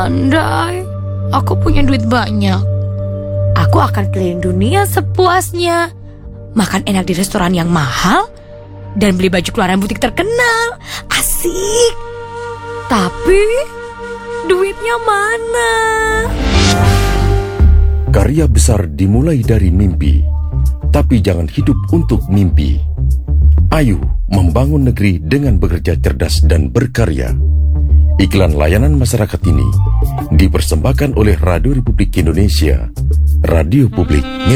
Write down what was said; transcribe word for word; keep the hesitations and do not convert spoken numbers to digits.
Andai aku punya duit banyak, aku akan keliling dunia sepuasnya, makan enak di restoran yang mahal, dan beli baju keluaran butik terkenal. Asik. Tapi duitnya mana? Karya besar dimulai dari mimpi, tapi jangan hidup untuk mimpi. Ayo membangun negeri dengan bekerja cerdas dan berkarya. Iklan layanan masyarakat ini dipersembahkan oleh Radio Republik Indonesia, Radio Publik